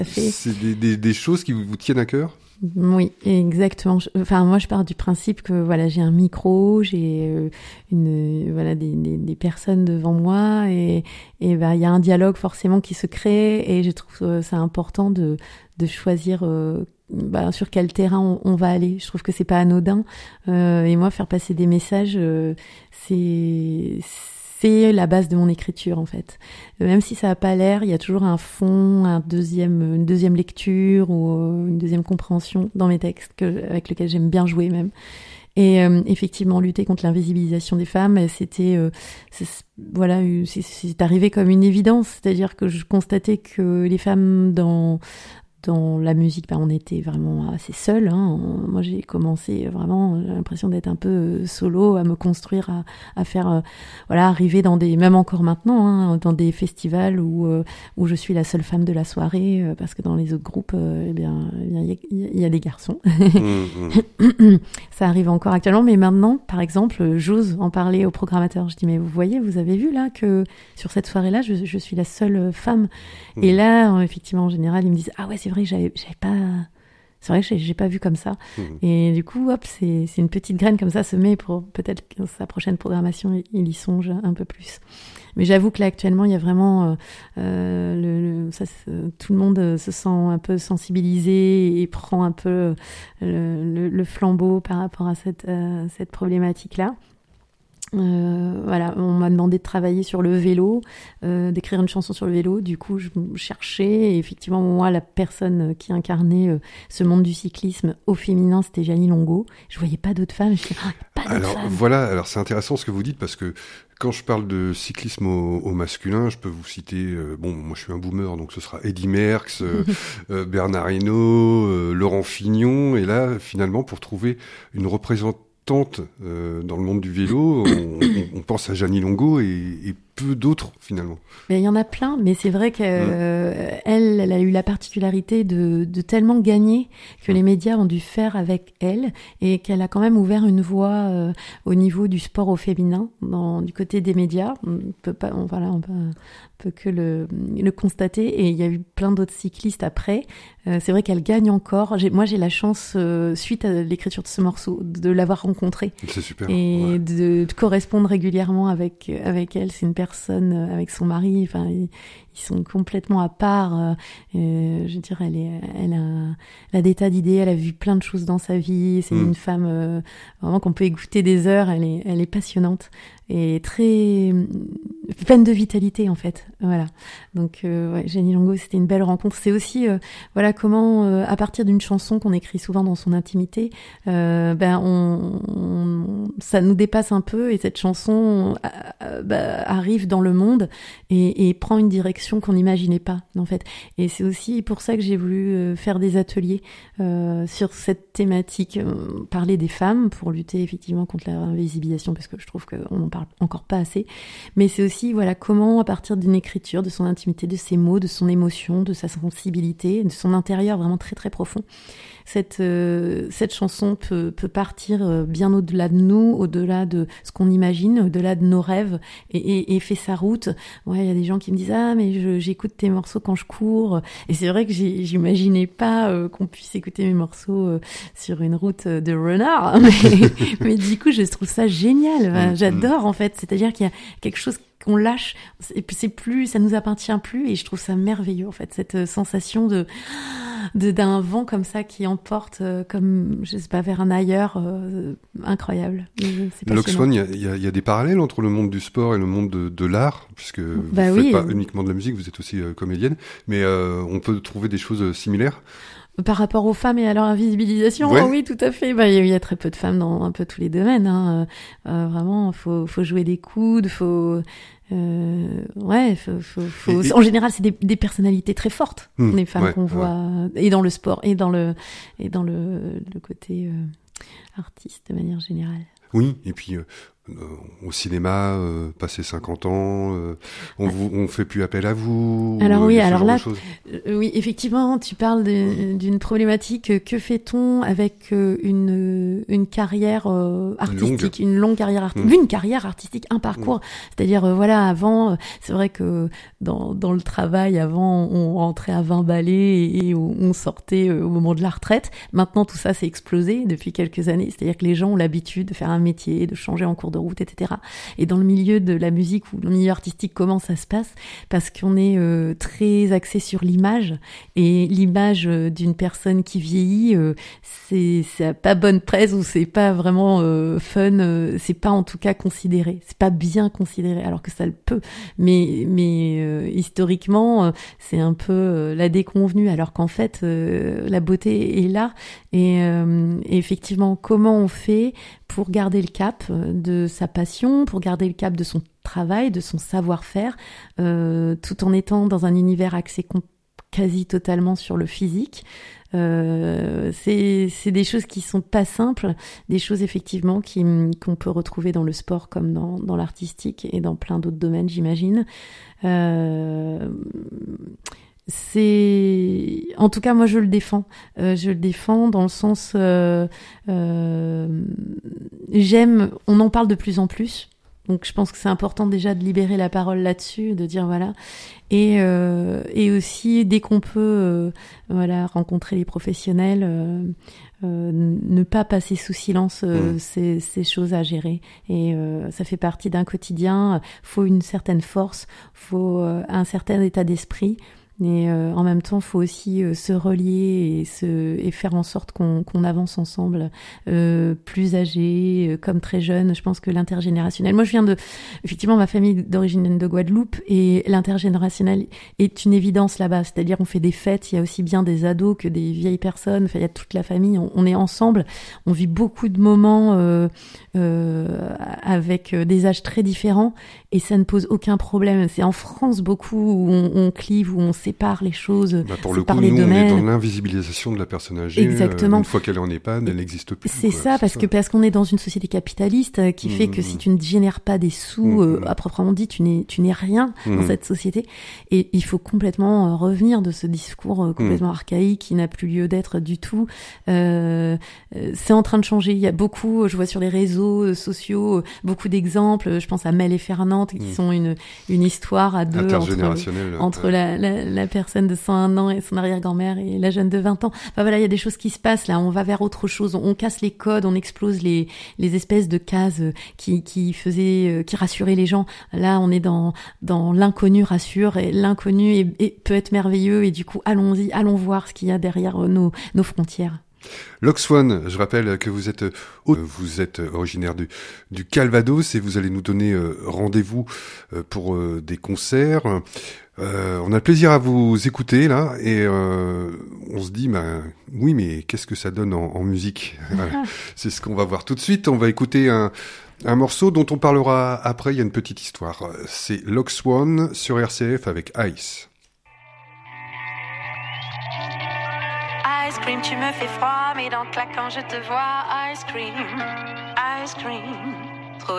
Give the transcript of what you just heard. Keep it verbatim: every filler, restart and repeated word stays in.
à fait. C'est des, des, des choses qui vous, vous tiennent à cœur ? Oui, exactement. Enfin, moi, je pars du principe que voilà, j'ai un micro, j'ai euh, une euh, voilà des, des, des personnes devant moi et et bah il y a un dialogue forcément qui se crée et je trouve euh, ça important de de choisir euh, bah, sur quel terrain on, on va aller. Je trouve que c'est pas anodin euh, et moi faire passer des messages, euh, c'est c'est la base de mon écriture en fait. Même si ça n'a pas l'air, il y a toujours un fond, un deuxième, une deuxième lecture ou une deuxième compréhension dans mes textes que, avec lequel j'aime bien jouer même. Et euh, effectivement, lutter contre l'invisibilisation des femmes, c'était euh, c'est, voilà, c'est, c'est arrivé comme une évidence. C'est-à-dire que je constatais que les femmes dans dans la musique, bah, on était vraiment assez seuls. Hein. Moi, j'ai commencé vraiment, j'ai l'impression d'être un peu solo, à me construire, à, à faire, euh, voilà, arriver dans des, même encore maintenant, hein, dans des festivals où euh, où je suis la seule femme de la soirée, euh, parce que dans les autres groupes, euh, eh bien, il y a, il y a des garçons. Mmh, mmh. Ça arrive encore actuellement, mais maintenant, par exemple, j'ose en parler au programmateur. Je dis, mais vous voyez, vous avez vu là que sur cette soirée-là, je, je suis la seule femme. Mmh. Et là, effectivement, en général, ils me disent, ah ouais, c'est vrai que j'avais, j'avais pas, c'est vrai que j'ai, j'ai pas vu comme ça. Mmh. Et du coup, hop, c'est, c'est une petite graine comme ça semée pour peut-être que sa prochaine programmation, il y songe un peu plus. Mais j'avoue que là, actuellement, il y a vraiment, euh, le, le, ça, tout le monde se sent un peu sensibilisé et prend un peu le, le, le flambeau par rapport à cette, euh, cette problématique-là. Euh, voilà, on m'a demandé de travailler sur le vélo, euh, d'écrire une chanson sur le vélo. Du coup, je cherchais et effectivement, moi, la personne qui incarnait euh, ce monde du cyclisme au féminin, c'était Jeannie Longo. Je voyais pas d'autres femmes. Je disais, oh, pas d'autres alors femmes. Voilà, alors c'est intéressant ce que vous dites parce que quand je parle de cyclisme au, au masculin, je peux vous citer, euh, bon, moi je suis un boomer, donc ce sera Eddy Merckx, euh, euh, Bernard Hinault, euh, Laurent Fignon, et là, finalement, pour trouver une représentante euh, dans le monde du vélo, on, on, on pense à Jeannie Longo et, et peu d'autres finalement. Mais il y en a plein, mais c'est vrai qu'elle, mmh. elle, elle a eu la particularité de, de tellement gagner que mmh. les médias ont dû faire avec elle et qu'elle a quand même ouvert une voie euh, au niveau du sport au féminin, dans, du côté des médias. On peut pas, on, voilà, on peut, on peut que le, le constater. Et il y a eu plein d'autres cyclistes après. Euh, c'est vrai qu'elle gagne encore. J'ai, moi, j'ai la chance, euh, suite à l'écriture de ce morceau, de l'avoir rencontrée. C'est super. Et ouais. de, de correspondre régulièrement avec avec elle. C'est une personne avec son mari. Enfin, ils, ils sont complètement à part. Euh, je veux dire, elle est, elle a, elle a des tas d'idées. Elle a vu plein de choses dans sa vie. C'est mmh. une femme euh, vraiment qu'on peut écouter des heures. Elle est, elle est passionnante et très pleine de vitalité en fait. Voilà. Donc euh, ouais, Jeannie Longo, c'était une belle rencontre. C'est aussi euh, voilà comment euh, à partir d'une chanson qu'on écrit souvent dans son intimité, euh, ben on, on ça nous dépasse un peu et cette chanson euh, bah, arrive dans le monde et, et prend une direction qu'on n'imaginait pas en fait. Et c'est aussi pour ça que j'ai voulu euh, faire des ateliers euh, sur cette thématique, euh, parler des femmes pour lutter effectivement contre l'invisibilisation parce que je trouve qu'on n'en parle encore pas assez. Mais c'est aussi voilà comment à partir d'une écriture, de son intimité, de ses mots, de son émotion, de sa sensibilité, de son intérieur vraiment très très profond, cette euh, cette chanson peut peut partir euh, bien au-delà de nous, au-delà de ce qu'on imagine, au-delà de nos rêves et, et, et fait sa route. Ouais, il y a des gens qui me disent ah mais je, j'écoute tes morceaux quand je cours et c'est vrai que j'ai, j'imaginais pas euh, qu'on puisse écouter mes morceaux euh, sur une route de renard, mais, mais du coup je trouve ça génial. Enfin, j'adore en fait, c'est-à-dire qu'il y a quelque chose qu'on lâche, et puis c'est plus, ça nous appartient plus, et je trouve ça merveilleux en fait, cette sensation de, de d'un vent comme ça qui emporte, euh, comme je sais pas, vers un ailleurs, euh, incroyable. Lox One, il y a, y a des parallèles entre le monde du sport et le monde de, de l'art, puisque vous bah ne oui. faites pas uniquement de la musique, vous êtes aussi euh, comédienne, mais euh, on peut trouver des choses similaires. Par rapport aux femmes et à leur invisibilisation, ouais. oh oui, tout à fait. Bah, il y a très peu de femmes dans un peu tous les domaines. Hein. Euh, vraiment, faut, faut jouer des coudes, faut, euh, ouais, faut, faut, faut... Et, et... En général, c'est des, des personnalités très fortes, mmh, les femmes ouais, qu'on voit, ouais. et dans le sport, et dans le, et dans le, le côté euh, artiste de manière générale. Oui, et puis euh, Euh, au cinéma, euh, passé cinquante ans, euh, on vous, on fait plus appel à vous. Alors ou, oui, euh, alors là, euh, oui, effectivement, tu parles de, d'une problématique. Que fait-on avec une une carrière euh, artistique, longue. une longue carrière artistique, mmh. une carrière artistique, un parcours. Mmh. C'est-à-dire, euh, voilà, avant, c'est vrai que dans dans le travail, avant, on rentrait à vingt balais et, et on sortait au moment de la retraite. Maintenant, tout ça s'est explosé depuis quelques années. C'est-à-dire que les gens ont l'habitude de faire un métier, de changer en cours de route, et cetera. Et dans le milieu de la musique ou le milieu artistique, comment ça se passe? Parce qu'on est euh, très axé sur l'image, et l'image euh, d'une personne qui vieillit, euh, c'est, c'est pas bonne presse ou c'est pas vraiment euh, fun, euh, c'est pas en tout cas considéré, c'est pas bien considéré, alors que ça le peut. Mais, mais euh, historiquement, euh, c'est un peu euh, la déconvenue, alors qu'en fait, euh, la beauté est là. Et, euh, et effectivement, comment on fait pour garder le cap de sa passion, pour garder le cap de son travail, de son savoir-faire, euh, tout en étant dans un univers axé com- quasi totalement sur le physique. Euh, c'est, c'est des choses qui sont pas simples, des choses effectivement qui, qu'on peut retrouver dans le sport comme dans, dans l'artistique et dans plein d'autres domaines, j'imagine. Euh, c'est, en tout cas, moi je le défends. Euh, je le défends dans le sens, euh, euh, j'aime. On en parle de plus en plus. Donc je pense que c'est important déjà de libérer la parole là-dessus, de dire voilà, et euh, et aussi dès qu'on peut, euh, voilà, rencontrer les professionnels, euh, euh, ne pas passer sous silence euh, mmh. ces, ces choses à gérer. Et euh, ça fait partie d'un quotidien. Faut une certaine force, faut euh, un certain état d'esprit. Et euh, en même temps, il faut aussi euh, se relier et, se, et faire en sorte qu'on, qu'on avance ensemble, euh, plus âgés, euh, comme très jeunes. Je pense que l'intergénérationnel... Moi, je viens de... Effectivement, ma famille d'origine de Guadeloupe, et l'intergénérationnel est une évidence là-bas. C'est-à-dire, on fait des fêtes, il y a aussi bien des ados que des vieilles personnes. Enfin, il y a toute la famille, on, on est ensemble. On vit beaucoup de moments euh, euh, avec des âges très différents, et ça ne pose aucun problème. C'est en France beaucoup où on, on clive, où on sépare les choses, bah pour sépare le coup, les nous, domaines. On est dans l'invisibilisation de la personne âgée. Exactement. Euh, une fois qu'elle est en EHPAD, elle n'existe plus. C'est quoi. ça, c'est parce ça. que parce qu'on est dans une société capitaliste qui mmh. fait que si tu ne génères pas des sous, mmh. euh, à proprement dit, tu n'es tu n'es rien mmh. dans cette société. Et il faut complètement euh, revenir de ce discours euh, complètement mmh. archaïque qui n'a plus lieu d'être du tout. Euh, c'est en train de changer. Il y a beaucoup, je vois sur les réseaux sociaux, beaucoup d'exemples. Je pense à Mel et Fernande, qui mmh. sont une une histoire à deux entre, entre ouais. la, la la personne de cent un ans et son arrière-grand-mère et la jeune de vingt ans. Enfin voilà, il y a des choses qui se passent là. On va vers autre chose. On, on casse les codes, on explose les les espèces de cases qui qui faisaient, qui rassuraient les gens. Là, on est dans dans l'inconnu rassure, et l'inconnu est, est, peut être merveilleux, et du coup, allons-y, allons voir ce qu'il y a derrière nos nos frontières. Loxone, je rappelle que vous êtes vous êtes originaire du, du Calvados, et vous allez nous donner rendez-vous pour des concerts. Euh, on a le plaisir à vous écouter là, et euh, on se dit bah oui, mais qu'est-ce que ça donne en, en musique? Voilà. C'est ce qu'on va voir tout de suite. On va écouter un un morceau dont on parlera après. Il y a une petite histoire. C'est Lox One sur R C F avec Ice. Ice cream, tu me fais froid, mais dans le claquant je te vois. Ice cream, ice cream.